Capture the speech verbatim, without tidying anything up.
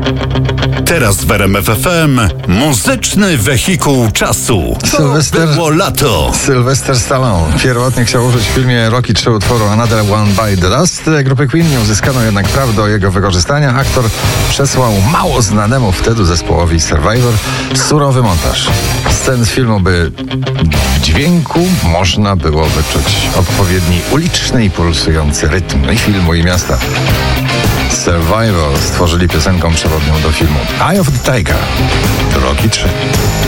Teraz w R M F F M muzyczny wehikuł czasu. To Sylwester, było lato. Sylwester Stallone pierwotnie chciał użyć w filmie Rocky trzy utworu Another One Bite the Dust. Grupy Queen nie uzyskano jednak praw do jego wykorzystania. Aktor przesłał mało znanemu wtedy zespołowi Survivor surowy montaż scen z filmu, by w dźwięku można było wyczuć odpowiedni uliczny i pulsujący rytm i filmu, i miasta. Survivor stworzyli piosenką przewodnią do filmu Eye of the Tiger, Rocky trzy.